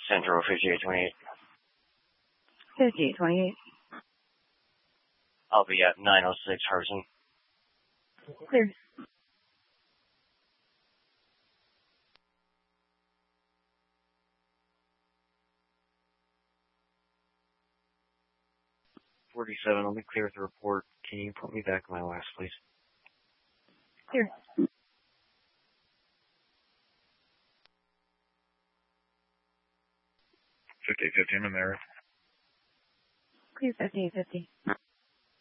Central 5828. 5828. I'll be at 906 Harrison. Clear. Let me clear the report. Can you put me back in my last, please? Clear. 5850, I'm in there. Clear 5850.